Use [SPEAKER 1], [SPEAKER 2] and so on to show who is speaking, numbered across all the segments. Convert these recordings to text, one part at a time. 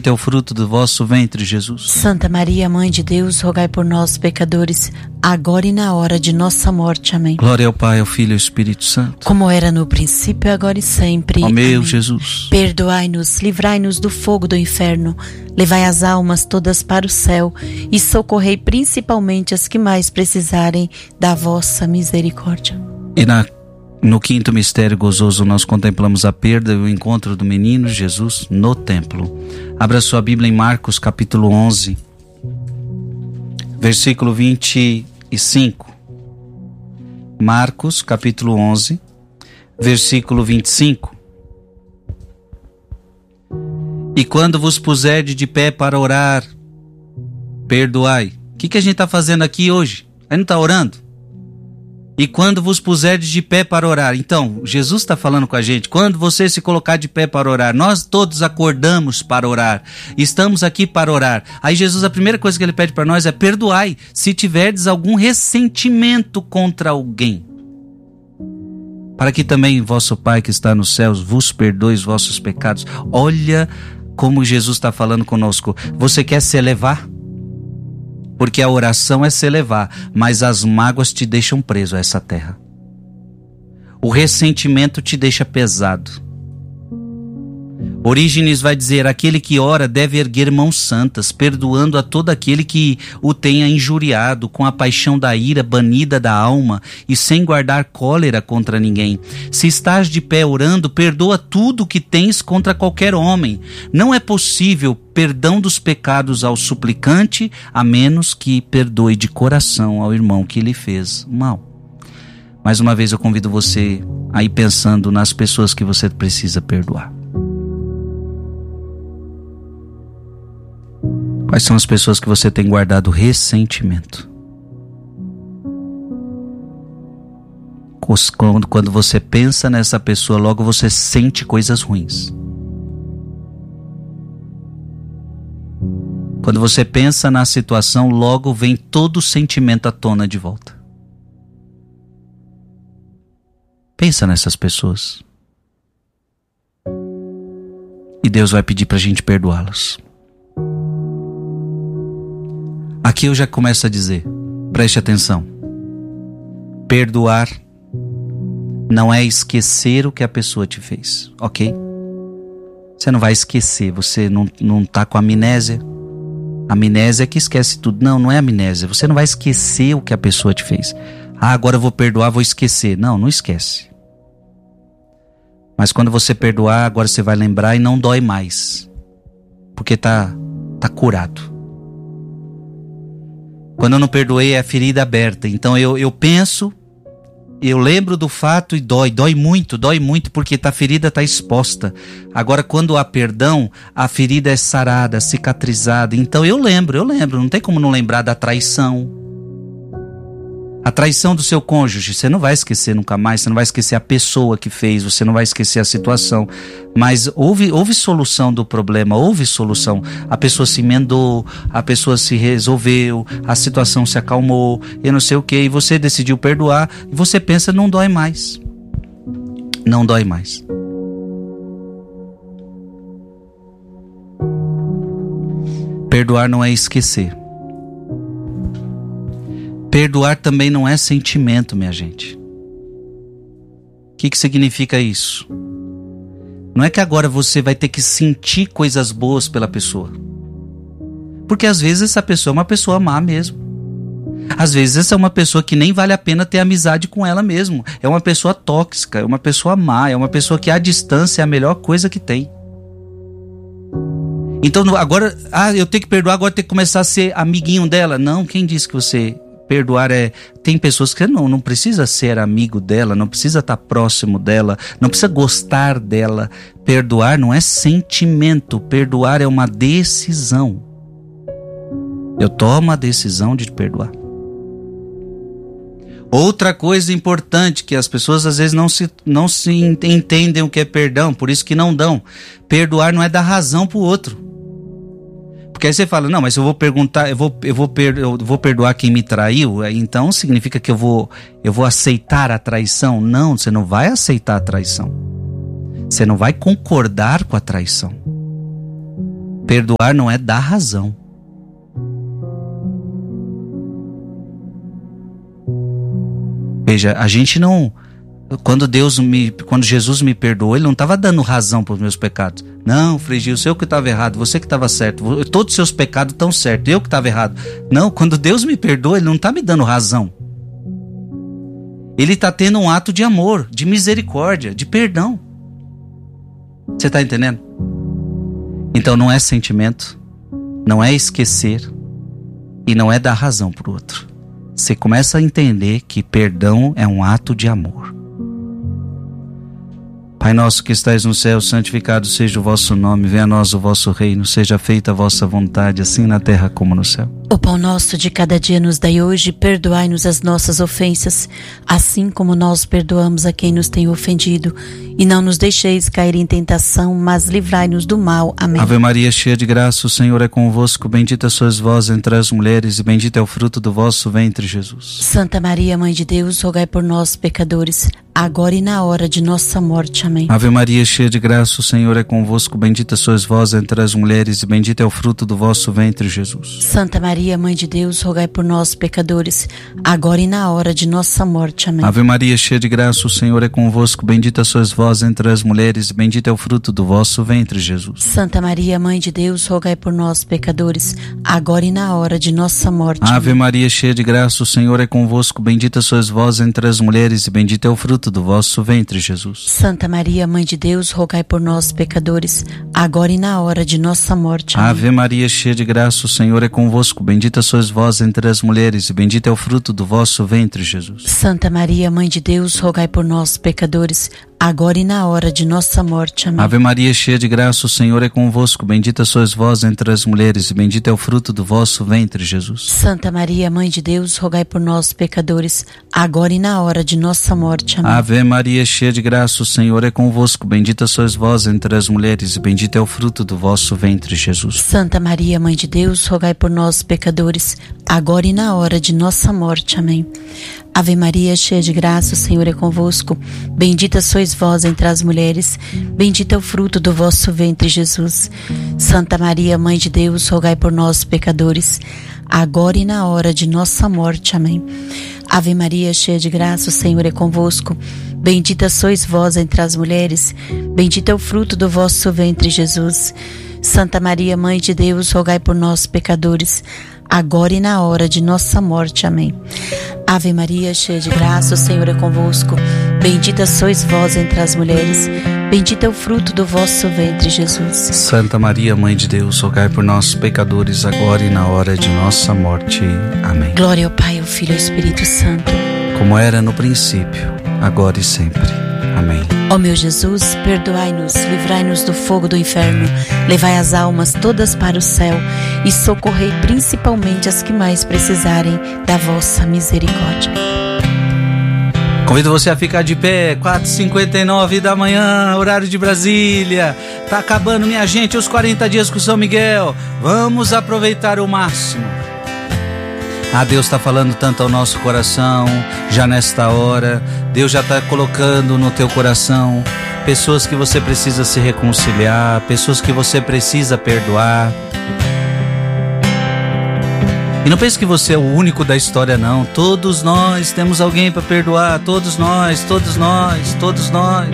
[SPEAKER 1] Bendito é o fruto do vosso ventre, Jesus.
[SPEAKER 2] Santa Maria, Mãe de Deus, rogai por nós, pecadores, agora e na hora de nossa morte. Amém.
[SPEAKER 1] Glória ao Pai, ao Filho e ao Espírito Santo.
[SPEAKER 2] Como era no princípio, agora e sempre.
[SPEAKER 1] Ó meu
[SPEAKER 2] Amém.
[SPEAKER 1] Jesus.
[SPEAKER 2] Perdoai-nos, livrai-nos do fogo do inferno, levai as almas todas para o céu e socorrei principalmente as que mais precisarem da vossa misericórdia.
[SPEAKER 1] E no quinto mistério gozoso nós contemplamos a perda e o encontro do menino Jesus no templo. Abra sua Bíblia em Marcos capítulo 11, versículo 25. Marcos capítulo 11, versículo 25. E quando vos puserdes de pé para orar, perdoai. O que a gente está fazendo aqui hoje? A gente não está orando? E quando vos puserdes de pé para orar. Então, Jesus está falando com a gente. Quando você se colocar de pé para orar. Nós todos acordamos para orar. Estamos aqui para orar. Aí Jesus, a primeira coisa que ele pede para nós é: perdoai se tiverdes algum ressentimento contra alguém. Para que também vosso Pai que está nos céus vos perdoe os vossos pecados. Olha como Jesus está falando conosco. Você quer se elevar? Porque a oração é se elevar, mas as mágoas te deixam preso a essa terra. O ressentimento te deixa pesado. Orígenes vai dizer: aquele que ora deve erguer mãos santas, perdoando a todo aquele que o tenha injuriado, com a paixão da ira banida da alma e sem guardar cólera contra ninguém. Se estás de pé orando, perdoa tudo que tens contra qualquer homem. Não é possível perdão dos pecados ao suplicante, a menos que perdoe de coração ao irmão que lhe fez mal. Mais uma vez eu convido você a ir pensando nas pessoas que você precisa perdoar. Quais são as pessoas que você tem guardado ressentimento? Quando você pensa nessa pessoa, logo você sente coisas ruins. Quando você pensa na situação, logo vem todo o sentimento à tona de volta. Pensa nessas pessoas. E Deus vai pedir pra gente perdoá-las. Aqui eu já começo a dizer, preste atenção. Perdoar não é esquecer o que a pessoa te fez, ok? Você não vai esquecer, você não tá com amnésia. Amnésia é que esquece tudo. Não é amnésia. Você não vai esquecer o que a pessoa te fez. Ah, agora eu vou perdoar, vou esquecer. Não esquece. Mas quando você perdoar, agora você vai lembrar e não dói mais. Porque tá curado. Quando eu não perdoei, é a ferida aberta. Então eu penso, eu lembro do fato e dói muito, porque a ferida está exposta. Agora, quando há perdão, a ferida é sarada, cicatrizada. Então eu lembro, não tem como não lembrar da traição. A traição do seu cônjuge, você não vai esquecer nunca mais, você não vai esquecer a pessoa que fez, você não vai esquecer a situação. Mas houve solução do problema, houve solução. A pessoa se emendou, a pessoa se resolveu, a situação se acalmou, eu não sei o que, e você decidiu perdoar, e você pensa, não dói mais. Não dói mais. Perdoar não é esquecer. Perdoar também não é sentimento, minha gente. O que significa isso? Não é que agora você vai ter que sentir coisas boas pela pessoa. Porque às vezes essa pessoa é uma pessoa má mesmo. Às vezes essa é uma pessoa que nem vale a pena ter amizade com ela mesmo. É uma pessoa tóxica, é uma pessoa má, é uma pessoa que à distância é a melhor coisa que tem. Então agora, eu tenho que perdoar, agora tenho que começar a ser amiguinho dela. Não, quem disse que você... Perdoar tem pessoas que não precisa ser amigo dela, não precisa estar próximo dela, não precisa gostar dela. Perdoar não é sentimento, perdoar é uma decisão. Eu tomo a decisão de perdoar. Outra coisa importante que as pessoas às vezes não se entendem o que é perdão, por isso que não dão. Perdoar não é dar razão pro outro. Porque aí você fala, não, mas eu vou perguntar, eu vou perdoar quem me traiu, então significa que eu vou aceitar a traição? Não, você não vai aceitar a traição. Você não vai concordar com a traição. Perdoar não é dar razão. Veja, a gente não... Quando Jesus me perdoou, Ele não estava dando razão para os meus pecados. Não, Frei Gil, eu que estava errado, você que estava certo. Todos os seus pecados estão certos, eu que estava errado. Não, quando Deus me perdoa, Ele não está me dando razão. Ele está tendo um ato de amor, de misericórdia, de perdão. Você está entendendo? Então não é sentimento, não é esquecer e não é dar razão para o outro. Você começa a entender que perdão é um ato de amor. Pai nosso que estais no céu, santificado seja o vosso nome, venha a nós o vosso reino, seja feita a vossa vontade, assim na terra como no céu.
[SPEAKER 2] O pão nosso de cada dia nos dai hoje, perdoai-nos as nossas ofensas, assim como nós perdoamos a quem nos tem ofendido. E não nos deixeis cair em tentação, mas livrai-nos do mal. Amém.
[SPEAKER 1] Ave Maria, cheia de graça, o Senhor é convosco, bendita sois vós entre as mulheres, e bendito é o fruto do vosso ventre, Jesus.
[SPEAKER 2] Santa Maria, Mãe de Deus, rogai por nós, pecadores, agora e na hora de nossa morte. Amém.
[SPEAKER 1] Ave Maria, cheia de graça, o Senhor é convosco, bendita sois vós entre as mulheres, e bendito é o fruto do vosso ventre, Jesus.
[SPEAKER 2] Santa Maria, Mãe de Deus, rogai por nós, pecadores, agora e na hora de nossa morte. Amém.
[SPEAKER 1] Ave Maria, cheia de graça, o Senhor é convosco, bendita sois vós entre as mulheres, e bendito é o fruto do vosso ventre, Jesus.
[SPEAKER 2] Santa Maria, Mãe de Deus, rogai por nós, pecadores, agora e na hora de nossa morte.
[SPEAKER 1] Ave Maria, cheia de graça, o Senhor é convosco, bendita sois vós entre as mulheres, e bendito é o fruto do vosso ventre, Jesus.
[SPEAKER 2] Santa Maria, Mãe de Deus, rogai por nós, pecadores, agora e na hora de nossa morte. Amém.
[SPEAKER 1] Ave Maria, cheia de graça, o Senhor é convosco, bendita sois vós entre as mulheres, e bendito é o fruto do vosso ventre, Jesus.
[SPEAKER 2] Santa Maria, Mãe de Deus, rogai por nós, pecadores, agora e na hora de nossa morte. Amém.
[SPEAKER 1] Ave Maria, cheia de graça, o Senhor é convosco, bendita sois vós entre as mulheres, e bendito é o fruto do vosso ventre, Jesus.
[SPEAKER 2] Santa Maria, Mãe de Deus, rogai por nós, pecadores, agora e na hora de nossa morte. Amém.
[SPEAKER 1] Ave Maria, cheia de graça, o Senhor é convosco, bendita sois vós entre as mulheres, e bendito é o fruto do vosso ventre, Jesus.
[SPEAKER 2] Santa Maria, Mãe de Deus, rogai por nós, pecadores, agora e na hora de nossa morte. Amém. Ave Maria, cheia de graça, o Senhor é convosco, bendita sois vós entre as mulheres, bendito é o fruto do vosso ventre, Jesus. Santa Maria, Mãe de Deus, rogai por nós, pecadores, agora e na hora de nossa morte. Amém. Ave Maria, cheia de graça, o Senhor é convosco, bendita sois vós entre as mulheres, bendito é o fruto do vosso ventre, Jesus. Santa Maria, Mãe de Deus, rogai por nós, pecadores, agora e na hora de nossa morte. Amém. Ave Maria, cheia de graça, o Senhor é convosco, bendita sois vós entre as mulheres, bendito é o fruto do vosso ventre, Jesus.
[SPEAKER 1] Santa Maria, Mãe de Deus, rogai por nós, pecadores, agora e na hora de nossa morte. Amém.
[SPEAKER 2] Glória ao Pai, ao Filho e ao Espírito Santo,
[SPEAKER 1] como era no princípio, agora e sempre. Amém.
[SPEAKER 2] Ó meu Jesus, perdoai-nos, livrai-nos do fogo do inferno, levai as almas todas para o céu e socorrei principalmente as que mais precisarem da vossa misericórdia.
[SPEAKER 1] Convido você a ficar de pé, 4h59 da manhã, horário de Brasília. Tá acabando, minha gente, os 40 dias com São Miguel. Vamos aproveitar o máximo. Deus está falando tanto ao nosso coração, já nesta hora. Deus já está colocando no teu coração pessoas que você precisa se reconciliar, pessoas que você precisa perdoar. E não pense que você é o único da história, não. Todos nós temos alguém para perdoar, todos nós, todos nós, todos nós.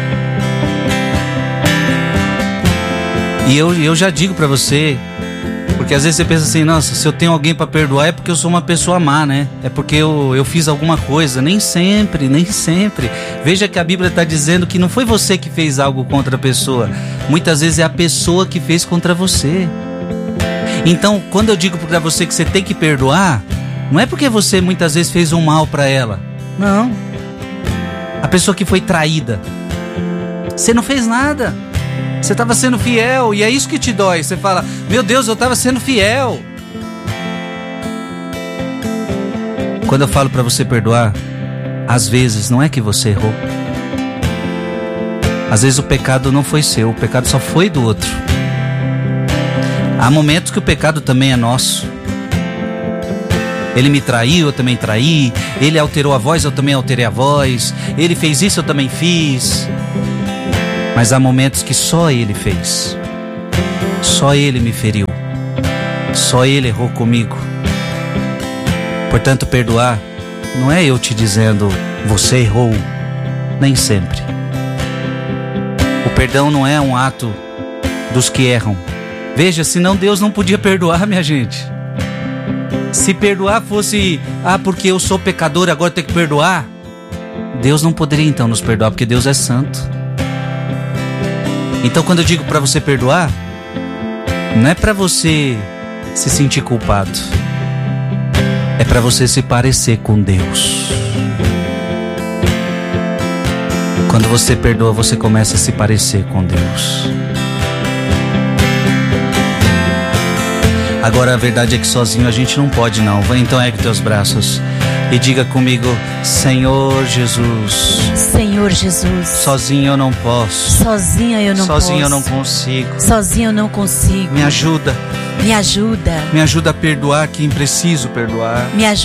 [SPEAKER 1] E eu já digo para você, porque às vezes você pensa assim, nossa, se eu tenho alguém para perdoar é porque eu sou uma pessoa má, né? É porque eu fiz alguma coisa. Nem sempre, nem sempre. Veja que a Bíblia está dizendo que não foi você que fez algo contra a pessoa. Muitas vezes é a pessoa que fez contra você. Então, quando eu digo para você que você tem que perdoar, não é porque você muitas vezes fez um mal para ela. Não. A pessoa que foi traída, você não fez nada. Você estava sendo fiel e é isso que te dói. Você fala, meu Deus, eu estava sendo fiel. Quando eu falo para você perdoar, às vezes não é que você errou. Às vezes o pecado não foi seu, o pecado só foi do outro. Há momentos que o pecado também é nosso. Ele me traiu, eu também traí. Ele alterou a voz, eu também alterei a voz. Ele fez isso, eu também fiz. Mas há momentos que só ele fez. Só Ele me feriu. Só Ele errou comigo. Portanto, perdoar não é eu te dizendo, você errou. Nem sempre. O perdão não é um ato dos que erram. Veja, senão Deus não podia perdoar, minha gente. Se perdoar fosse, porque eu sou pecador, agora tenho que perdoar, Deus não poderia então nos perdoar, porque Deus é santo. Então quando eu digo para você perdoar, não é para você se sentir culpado, é para você se parecer com Deus. Quando você perdoa, você começa a se parecer com Deus. Agora a verdade é que sozinho a gente não pode não. Vai, então ergue teus braços e diga comigo: Senhor Jesus.
[SPEAKER 2] Senhor Jesus.
[SPEAKER 1] Sozinho eu não posso.
[SPEAKER 2] Sozinha eu não posso.
[SPEAKER 1] Sozinho eu não consigo.
[SPEAKER 2] Sozinho eu não consigo.
[SPEAKER 1] Me ajuda.
[SPEAKER 2] Me ajuda.
[SPEAKER 1] Me ajuda a perdoar quem preciso perdoar.
[SPEAKER 2] Me ajuda